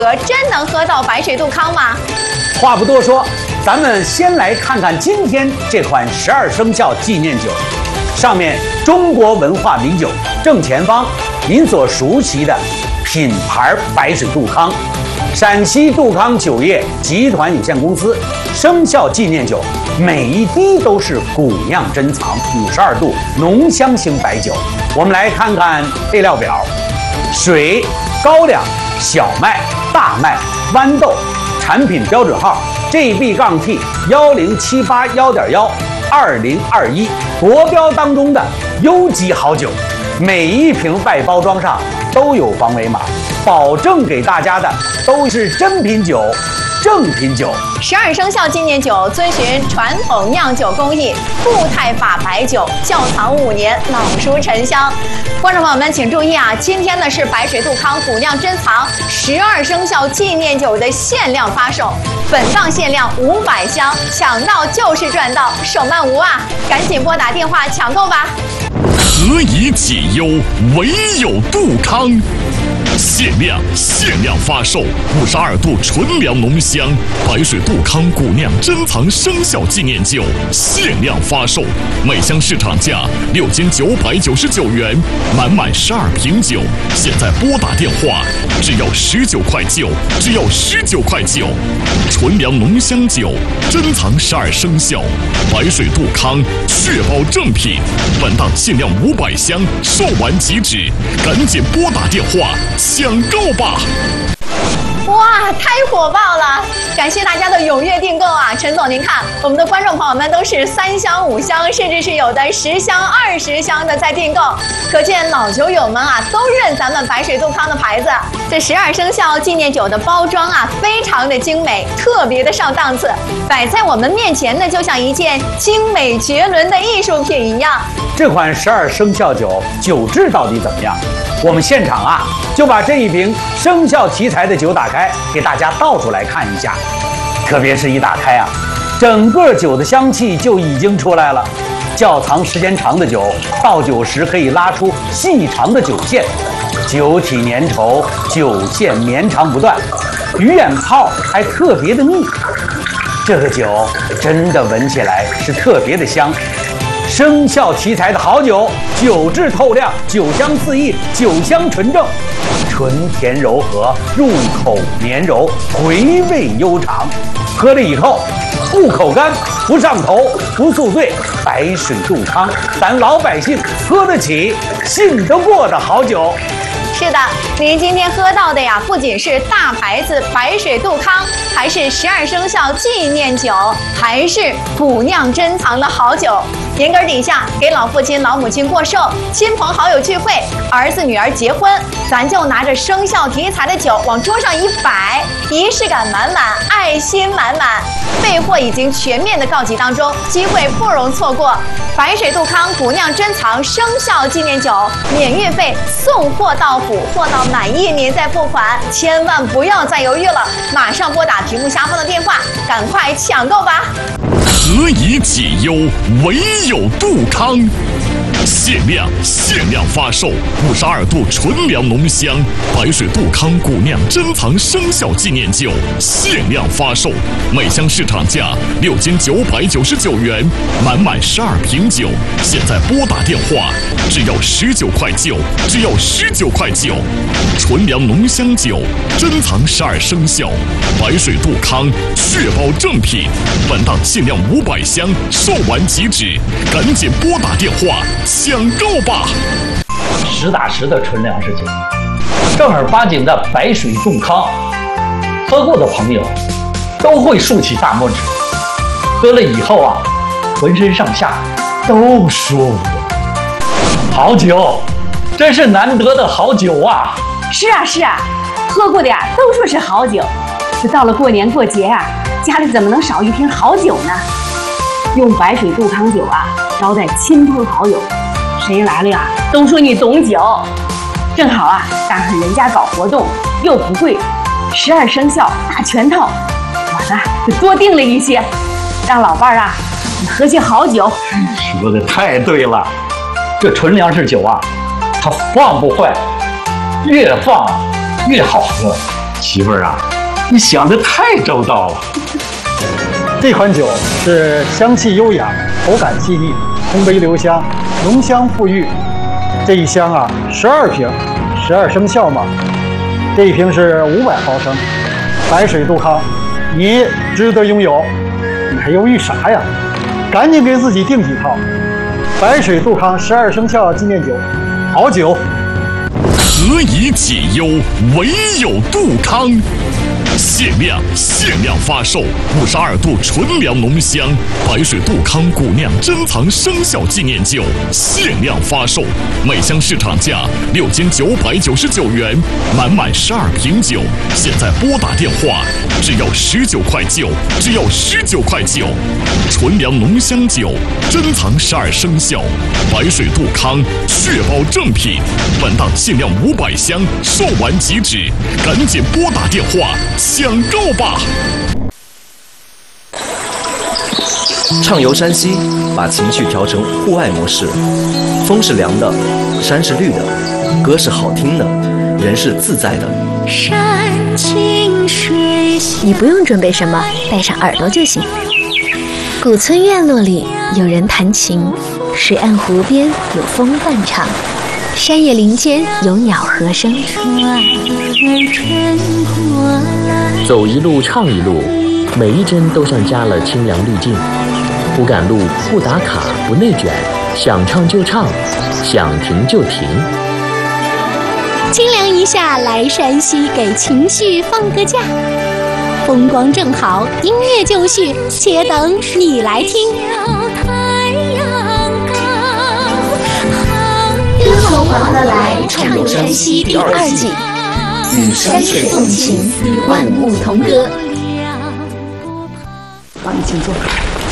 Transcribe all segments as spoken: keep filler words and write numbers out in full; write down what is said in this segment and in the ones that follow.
真能喝到白水杜康吗？ 话不多说，咱们先来看看今天这款十二生肖纪念酒。上面中国文化名酒正前方，您所熟悉的品牌白水杜康，陕西杜康酒业集团有限公司生肖纪念酒，每一滴都是古酿珍藏五十二度浓香型白酒。我们来看看配料表：水、高粱、小麦、大麦、豌豆，产品标准号 G B T 幺零七八幺点幺二零二一，国标当中的优级好酒。每一瓶外包装上都有防伪码，保证给大家的都是真品酒、正品酒。 十二生肖纪念酒遵循传统酿酒工艺，固态法白酒，窖藏五年，老熟陈香。观众朋友们请注意啊，今天呢是白水杜康古酿珍藏十二生肖纪念酒的限量发售，本档限量五百箱，抢到就是赚到，手慢无啊！赶紧拨打电话抢购吧。 何以解忧，唯有杜康。限量限量发售五十二度纯粮浓香白水杜康古酿珍藏生肖纪念酒，限量发售，每箱市场价六千九百九十九元，满满十二瓶酒，现在拨打电话，只要十九块九，只要十九块九。纯粮浓香酒，珍藏十二生肖，白水杜康，确保正品。本档限量五百箱，售完即止，赶紧拨打电话抢购吧！ 哇，太火爆了！感谢大家的踊跃订购啊！陈总，您看，我们的观众朋友们都是三箱、五箱，甚至是有的十箱、二十箱的在订购，可见老酒友们啊都认咱们白水杜康的牌子。这十二生肖纪念酒的包装啊，非常的精美，特别的上档次，摆在我们面前呢，就像一件精美绝伦的艺术品一样。 这款十二生肖酒酒质到底怎么样？我们现场啊就把这一瓶生肖题材的酒打开，给大家倒出来看一下。特别是一打开啊，整个酒的香气就已经出来了。窖藏时间长的酒，倒酒时可以拉出细长的酒线，酒体粘稠，酒线绵长不断，鱼眼泡还特别的密。这个酒真的闻起来是特别的香。生肖题材的好酒，酒质透亮，酒香四溢，酒香纯正，纯甜柔和，入口绵柔，回味悠长。喝了以后不口干，不上头，不宿醉。白水杜康，咱老百姓喝得起、信得过的好酒。 是的，您今天喝到的呀，不仅是大牌子白水杜康，还是十二生肖纪念酒，还是古酿珍藏的好酒。年根底下给老父亲、老母亲过寿，亲朋好友聚会，儿子女儿结婚，咱就拿着生肖题材的酒往桌上一摆，仪式感满满，爱心满满。备货已经全面的告急当中，机会不容错过。白水杜康古酿珍藏生肖纪念酒，免运费，送货到府，货到满意您再付款，千万不要再犹豫了，马上拨打屏幕下方的电话，赶快抢购吧！ 何以解忧，唯有杜康。限量限量发售五十二度纯粮浓香白水杜康古酿珍藏生肖纪念酒，限量发售，每箱市场价六千九百九十九元，满满十二瓶酒，现在拨打电话，只要十九块九，只要十九块九。纯粮浓香酒，珍藏十二生肖，白水杜康，确保正品。本档限量五百箱，售完即止，赶紧拨打电话抢购吧！ 实打实的纯粮食酒，正儿八经的白水杜康，喝过的朋友都会竖起大拇指，喝了以后啊，浑身上下都舒服。好酒，真是难得的好酒啊！ 是啊是啊，喝过的呀都说是好酒，这到了过年过节啊，家里怎么能少一瓶好酒呢？用白水杜康酒啊招待亲朋好友，谁来了呀都说你懂酒。正好啊赶上人家搞活动，又不贵，十二生肖大全套，我呢就多订了一些，让老伴儿啊你喝些好酒。 说的太对了，这纯粮食酒啊，它放不坏，越放越好喝。 媳妇儿啊，你想得太周到了。 这款酒是香气优雅，口感细腻，烘焙留香，浓香馥郁。这一箱啊，十二瓶，十二生肖嘛。这一瓶是五百毫升，白水杜康，你值得拥有。你还犹豫啥呀？赶紧给自己订几套。白水杜康十二生肖纪念酒，好酒。 何以解忧，唯有杜康。限量限量发售五十二度纯粮浓香白水杜康古酿珍藏生肖纪念酒，限量发售，每箱市场价六千九百九十九元，满满十二瓶酒，现在拨打电话，只要十九块九，只要十九块九。纯粮浓香酒，珍藏十二生肖，白水杜康，确保正品。本档限量五百箱，售完即止，赶紧拨打电话抢购吧！ 畅游山西，把情绪调成户外模式。风是凉的，山是绿的，歌是好听的，人是自在的。 山清水秀，你不用准备什么，带上耳朵就行。古村院落里有人弹琴，水岸湖边有风伴唱，山野林间有鸟和声。 走一路唱一路，每一帧都像加了清凉滤镜。不赶路，不打卡，不内卷，想唱就唱，想停就停。 清凉一下来山西，给情绪放个假。风光正好，音乐就绪，且等你来听。歌从黄河来，畅游山西第二季，与山水共情，与万物同歌。 帮你请坐。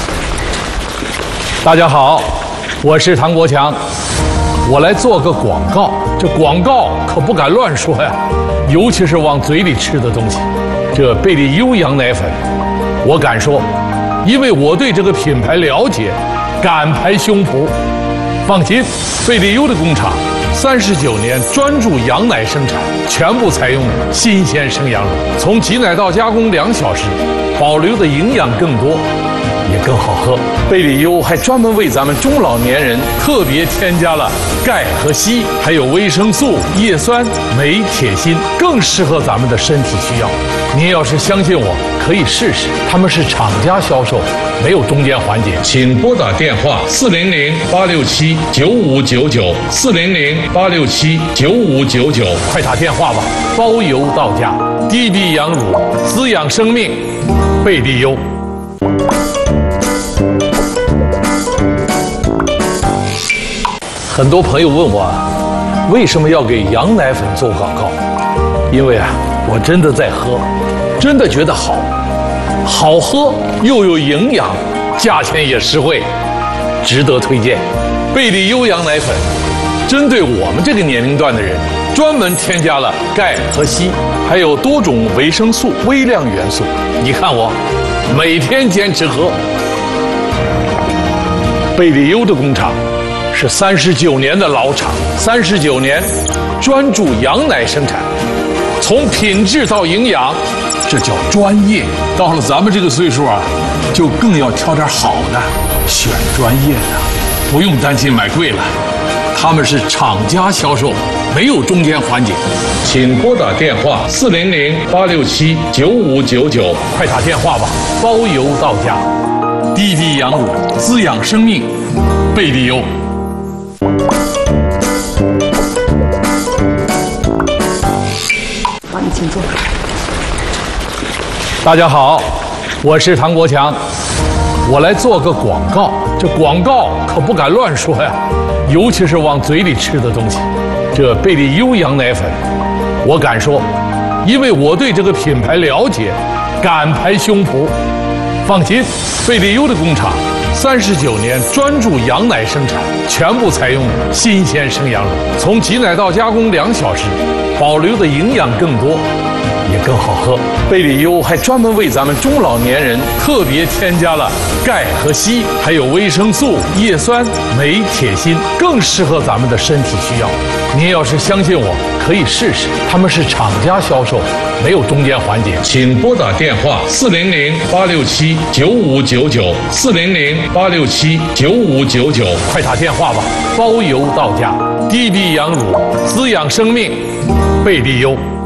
大家好，我是唐国强，我来做个广告。这广告可不敢乱说呀，尤其是往嘴里吃的东西。这贝利优羊奶粉，我敢说，因为我对这个品牌了解，敢拍胸脯。放心，贝利优的工厂三十九年专注羊奶生产，全部采用新鲜生羊乳，从挤奶到加工两小时，保留的营养更多，也更好喝。贝利优还专门为咱们中老年人特别添加了钙和硒，还有维生素、叶酸、镁、铁、锌，更适合咱们的身体需要。您要是相信我，可以试试。他们是厂家销售，没有中间环节。请拨打电话四零零八六七九五九九四零零八六七九五九九，快打电话吧，包邮到家。低低羊乳，滋养生命，贝利优。很多朋友问我，为什么要给羊奶粉做广告？因为啊，我真的在喝，真的觉得好，好喝又有营养，价钱也实惠，值得推荐。贝利优羊奶粉针对我们这个年龄段的人，专门添加了钙和硒，还有多种维生素、微量元素。你看我每天坚持喝。贝利优的工厂是三十九年的老厂，三十九年专注羊奶生产，从品质到营养，这叫专业。到了咱们这个岁数啊，就更要挑点好的，选专业的，不用担心买贵了。他们是厂家销售，没有中间环节。请拨打电话四零零八六七九五九九，快打电话吧，包邮到家。低低羊乳，滋养生命，贝利优。 帮你请坐。 大家好，我是唐国强，我来做个广告。这广告可不敢乱说呀，尤其是往嘴里吃的东西。这贝利优羊奶粉，我敢说，因为我对这个品牌了解，敢拍胸脯。放心，贝利优的工厂三十九年专注羊奶生产，全部采用新鲜生羊乳，从挤奶到加工两小时，保留的营养更多， 也更好喝。贝里优还专门为咱们中老年人特别添加了钙和硒，还有维生素、叶酸、镁、铁、锌，更适合咱们的身体需要。您要是相信我，可以试试。他们是厂家销售，没有中间环节。请拨打电话四零零八六七九五九九四零零八六七九五九九，快打电话吧，包邮到家。低低养乳，滋养生命，贝利优。